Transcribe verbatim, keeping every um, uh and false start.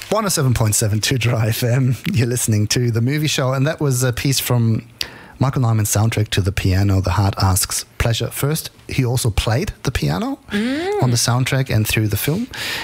one oh seven point seven two Dry F M. You're listening to The Movie Show, and that was a piece from Michael Nyman's soundtrack to The Piano, The Heart Asks Pleasure. First, he also played the piano mm. on the soundtrack and through the film.